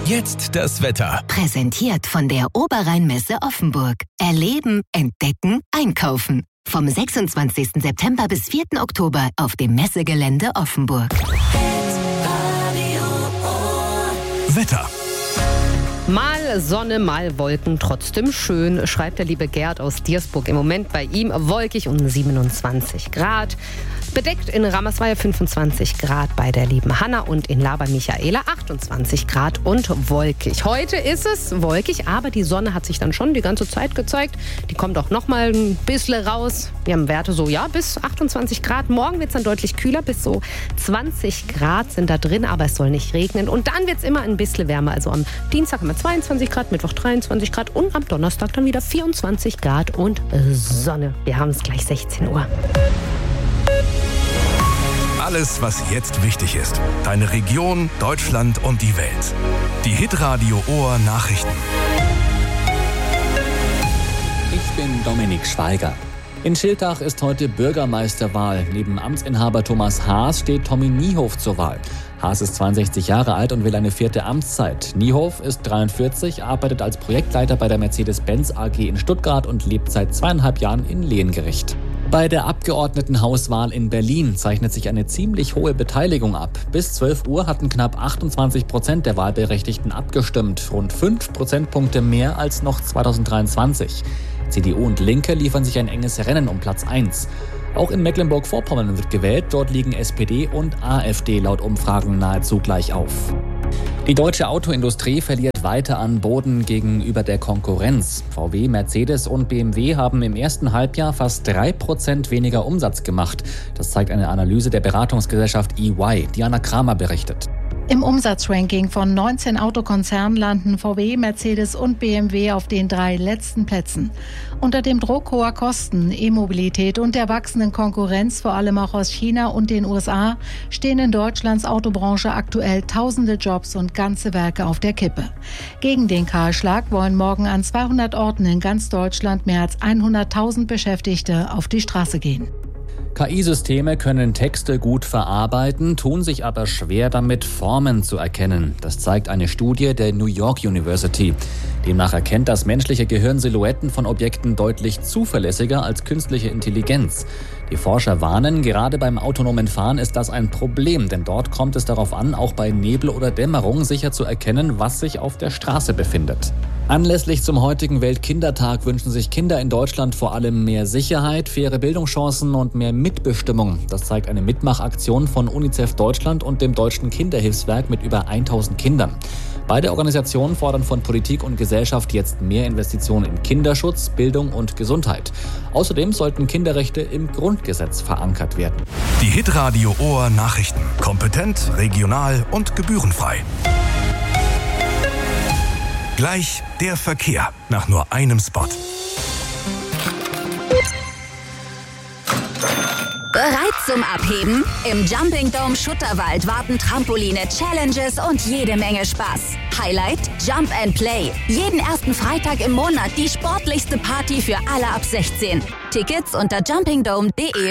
Jetzt das Wetter. Präsentiert von der Oberrheinmesse Offenburg. Erleben, entdecken, einkaufen. Vom 26. September bis 4. Oktober auf dem Messegelände Offenburg. Wetter. Mal Sonne, mal Wolken, trotzdem schön, schreibt der liebe Gerd aus Diersburg. Im Moment bei ihm wolkig und 27 Grad. Bedeckt in Rammersweier 25 Grad bei der lieben Hanna und in Laber Michaela 28 Grad und wolkig. Heute ist es wolkig, aber die Sonne hat sich dann schon die ganze Zeit gezeigt. Die kommt auch noch mal ein bisschen raus. Wir haben Werte so, bis 28 Grad. Morgen wird es dann deutlich kühler, bis so 20 Grad sind da drin, aber es soll nicht regnen. Und dann wird es immer ein bisschen wärmer. Also am Dienstag haben wir 22 Grad, Mittwoch 23 Grad und am Donnerstag dann wieder 24 Grad und Sonne. Wir haben es gleich 16 Uhr. Alles, was jetzt wichtig ist. Deine Region, Deutschland und die Welt. Die Hitradio Ohr Nachrichten. Ich bin Dominik Schweiger. In Schiltach ist heute Bürgermeisterwahl. Neben Amtsinhaber Thomas Haas steht Tommy Niehof zur Wahl. Haas ist 62 Jahre alt und will eine 4. Amtszeit. Niehof ist 43, arbeitet als Projektleiter bei der Mercedes-Benz AG in Stuttgart und lebt seit 2,5 Jahren in Lehengericht. Bei der Abgeordnetenhauswahl in Berlin zeichnet sich eine ziemlich hohe Beteiligung ab. Bis 12 Uhr hatten knapp 28% der Wahlberechtigten abgestimmt, rund 5 Prozentpunkte mehr als noch 2023. CDU und Linke liefern sich ein enges Rennen um Platz 1. Auch in Mecklenburg-Vorpommern wird gewählt, dort liegen SPD und AfD laut Umfragen nahezu gleich auf. Die deutsche Autoindustrie verliert weiter an Boden gegenüber der Konkurrenz. VW, Mercedes und BMW haben im ersten Halbjahr fast 3% weniger Umsatz gemacht. Das zeigt eine Analyse der Beratungsgesellschaft EY. Diana Kramer berichtet. Im Umsatzranking von 19 Autokonzernen landen VW, Mercedes und BMW auf den 3 letzten Plätzen. Unter dem Druck hoher Kosten, E-Mobilität und der wachsenden Konkurrenz, vor allem auch aus China und den USA, stehen in Deutschlands Autobranche aktuell tausende Jobs und ganze Werke auf der Kippe. Gegen den Kahlschlag wollen morgen an 200 Orten in ganz Deutschland mehr als 100.000 Beschäftigte auf die Straße gehen. KI-Systeme können Texte gut verarbeiten, tun sich aber schwer damit, Formen zu erkennen. Das zeigt eine Studie der New York University. Demnach erkennt das menschliche Gehirn Silhouetten von Objekten deutlich zuverlässiger als künstliche Intelligenz. Die Forscher warnen, gerade beim autonomen Fahren ist das ein Problem, denn dort kommt es darauf an, auch bei Nebel oder Dämmerung sicher zu erkennen, was sich auf der Straße befindet. Anlässlich zum heutigen Weltkindertag wünschen sich Kinder in Deutschland vor allem mehr Sicherheit, faire Bildungschancen und mehr Mitbestimmung. Das zeigt eine Mitmachaktion von UNICEF Deutschland und dem Deutschen Kinderhilfswerk mit über 1000 Kindern. Beide Organisationen fordern von Politik und Gesellschaft jetzt mehr Investitionen in Kinderschutz, Bildung und Gesundheit. Außerdem sollten Kinderrechte im Grundgesetz verankert werden. Die Hitradio Ohr Nachrichten. Kompetent, regional und gebührenfrei. Gleich der Verkehr nach nur einem Spot. Bereit zum Abheben? Im Jumping Dome Schutterwald warten Trampoline, Challenges und jede Menge Spaß. Highlight: Jump and Play. Jeden ersten Freitag im Monat die sportlichste Party für alle ab 16. Tickets unter jumpingdome.de.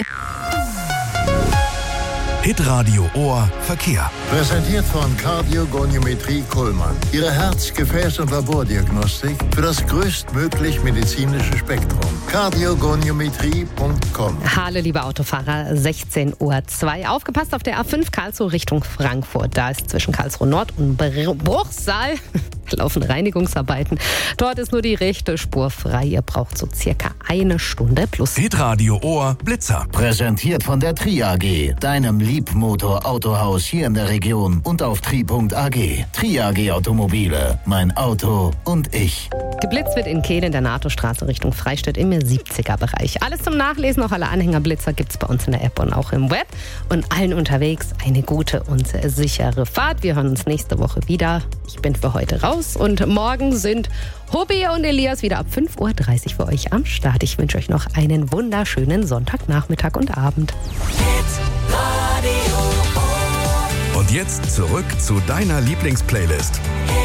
Hitradio Ohr Verkehr. Präsentiert von Kardiogoniometrie Kuhlmann. Ihre Herz-, Gefäß- und Labordiagnostik für das größtmöglich medizinische Spektrum. Kardiogoniometrie.com. Hallo liebe Autofahrer, 16:02 Uhr. Aufgepasst auf der A5 Karlsruhe Richtung Frankfurt. Da ist zwischen Karlsruhe Nord und Bruchsal laufen Reinigungsarbeiten. Dort ist nur die rechte Spur frei. Ihr braucht so circa 1 Stunde plus. Hitradio Ohr Blitzer. Präsentiert von der Tri AG, deinem Liebmotor-Autohaus hier in der Region und auf tri.ag. Tri AG Automobile, mein Auto und ich. Geblitzt wird in Kehl in der NATO-Straße Richtung Freistadt im 70er-Bereich. Alles zum Nachlesen, auch alle Anhängerblitzer gibt's bei uns in der App und auch im Web. Und allen unterwegs eine gute und sichere Fahrt. Wir hören uns nächste Woche wieder. Ich bin für heute raus und morgen sind Hobby und Elias wieder ab 5:30 Uhr für euch am Start. Ich wünsche euch noch einen wunderschönen Sonntagnachmittag und Abend. Und jetzt zurück zu deiner Lieblingsplaylist.